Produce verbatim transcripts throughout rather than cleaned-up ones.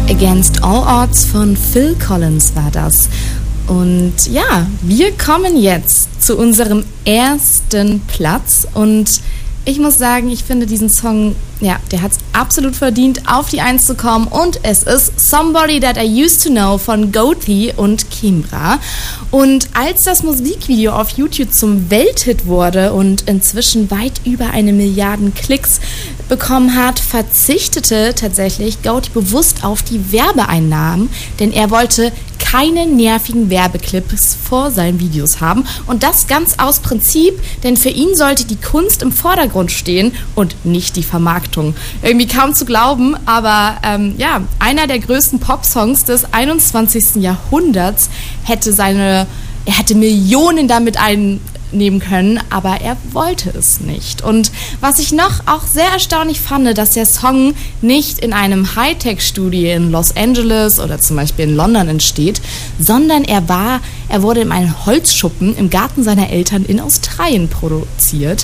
Against All Odds von Phil Collins war das. Und ja, wir kommen jetzt zu unserem ersten Platz und ich muss sagen, ich finde diesen Song, ja, der hat es absolut verdient, auf die Eins zu kommen und es ist Somebody That I Used To Know von Goatee und Kimbra. Und als das Musikvideo auf YouTube zum Welthit wurde und inzwischen weit über eine Milliarde Klicks bekommen hat, verzichtete tatsächlich Goatee bewusst auf die Werbeeinnahmen, denn er wollte keine nervigen Werbeclips vor seinen Videos haben und das ganz aus Prinzip, denn für ihn sollte die Kunst im Vordergrund stehen und nicht die Vermarktung. Irgendwie kaum zu glauben, aber ähm, ja, einer der größten Popsongs des einundzwanzigsten Jahrhunderts hätte seine, er hätte Millionen damit einnehmen können, aber er wollte es nicht. Und was ich noch auch sehr erstaunlich fand, dass der Song nicht in einem Hightech-Studio in Los Angeles oder zum Beispiel in London entsteht, sondern er war, er wurde in einem Holzschuppen im Garten seiner Eltern in Australien produziert.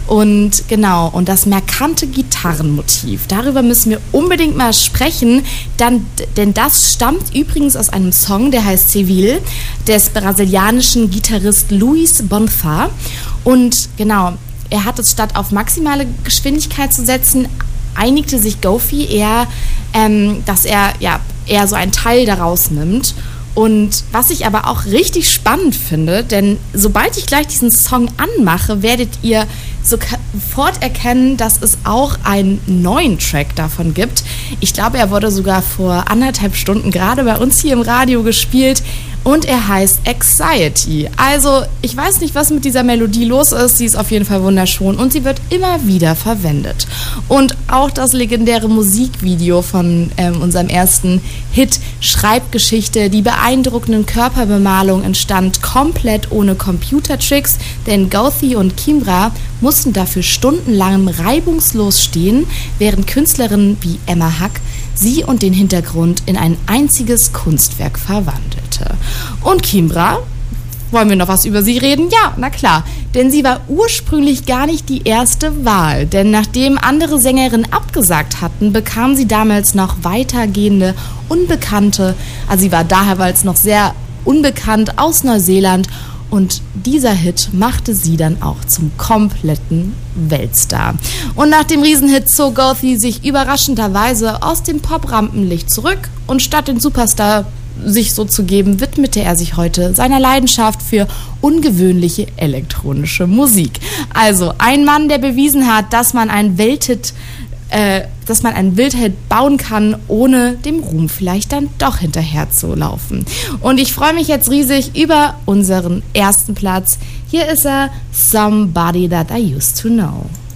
Und genau, und das markante Gitarrenmotiv, darüber müssen wir unbedingt mal sprechen, dann, denn das stammt übrigens aus einem Song, der heißt Civil, des brasilianischen Gitarrist Luis Bonfá. Und genau, er hat es statt auf maximale Geschwindigkeit zu setzen, einigte sich Goatee eher, ähm, dass er ja eher so einen Teil daraus nimmt. Und was ich aber auch richtig spannend finde, denn sobald ich gleich diesen Song anmache, werdet ihr sofort erkennen, dass es auch einen neuen Track davon gibt. Ich glaube, er wurde sogar vor anderthalb Stunden gerade bei uns hier im Radio gespielt und er heißt Anxiety. Also, ich weiß nicht, was mit dieser Melodie los ist, sie ist auf jeden Fall wunderschön und sie wird immer wieder verwendet. Und auch das legendäre Musikvideo von ähm, unserem ersten Hit Schreibgeschichte, die beeindruckenden Körperbemalung entstand komplett ohne Computertricks, denn Goatee und Kimbra mussten dafür stundenlang reibungslos stehen, während Künstlerinnen wie Emma Hack sie und den Hintergrund in ein einziges Kunstwerk verwandelte. Und Kimbra, wollen wir noch was über sie reden? Ja, na klar, denn sie war ursprünglich gar nicht die erste Wahl, denn nachdem andere Sängerinnen abgesagt hatten, bekam sie damals noch weitergehende Unbekannte, also sie war daher, weil es noch sehr unbekannt aus Neuseeland. Und dieser Hit machte sie dann auch zum kompletten Weltstar. Und nach dem Riesenhit zog Goatee sich überraschenderweise aus dem Pop-Rampenlicht zurück und statt den Superstar sich so zu geben, widmete er sich heute seiner Leidenschaft für ungewöhnliche elektronische Musik. Also ein Mann, der bewiesen hat, dass man einen Welthit Äh, dass man einen Welthit bauen kann, ohne dem Ruhm vielleicht dann doch hinterher zu laufen. Und ich freue mich jetzt riesig über unseren ersten Platz. Hier ist er, Somebody That I Used To Know.